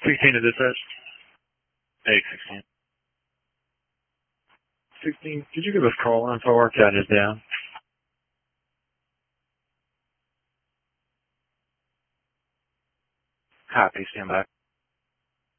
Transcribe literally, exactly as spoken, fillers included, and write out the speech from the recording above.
sixteen to dispatch. Hey, sixteen. sixteen, could you give us call info? Our cat is down. Copy, stand by.